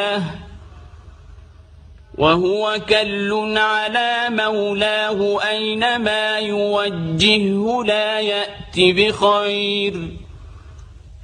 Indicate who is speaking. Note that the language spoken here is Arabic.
Speaker 1: وهو كل على مولاه أينما يوجهه لا يأت بخير.